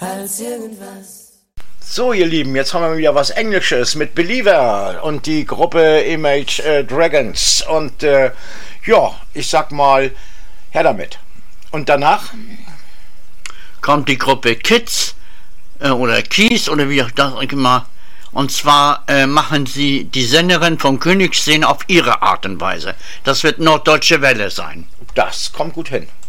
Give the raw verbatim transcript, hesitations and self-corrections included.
als irgendwas. So, ihr Lieben, jetzt haben wir wieder was Englisches mit Believer und die Gruppe Image äh, Dragons. Und äh, ja, ich sag mal, her damit. Und danach kommt die Gruppe Kids äh, oder Kies oder wie auch das immer. Und zwar äh, machen sie die Sängerin von Königsszene auf ihre Art und Weise. Das wird Norddeutsche Welle sein. Das kommt gut hin.